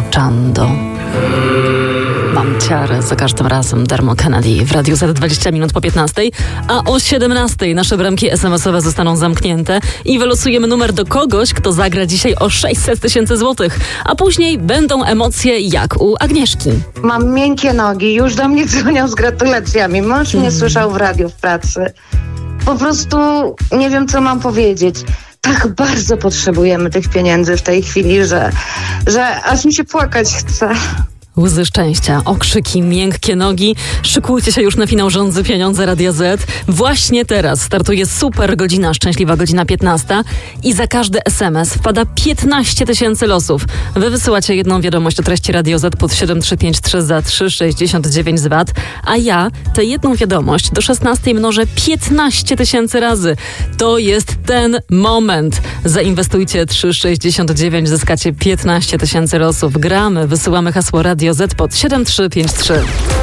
Chando. Mam ciarę za każdym razem. Dermo Kennedy w Radiu Z 20 minut po 15, a o 17 nasze bramki SMS-owe zostaną zamknięte i wylosujemy numer do kogoś, kto zagra dzisiaj o 600 000 złotych. A później będą emocje jak u Agnieszki. Mam miękkie nogi, już do mnie dzwonią z gratulacjami. Mąż mnie słyszał w radiu w pracy. Po prostu nie wiem, co mam powiedzieć. Tak bardzo potrzebujemy tych pieniędzy w tej chwili, że aż mi się płakać chce. Łzy szczęścia, okrzyki, miękkie nogi. Szykujcie się już na finał Rządzy Pieniądze Radia Z. Właśnie teraz startuje super godzina, szczęśliwa godzina 15 i za każdy SMS wpada 15 000 losów. Wy wysyłacie jedną wiadomość o treści Radio Z pod 7353 za 3,69 z VAT, a ja tę jedną wiadomość do 16 mnożę 15 000 razy. To jest ten moment. Zainwestujcie 3,69, zyskacie 15 000 losów. Gramy, wysyłamy hasło Radio Z pod 7353.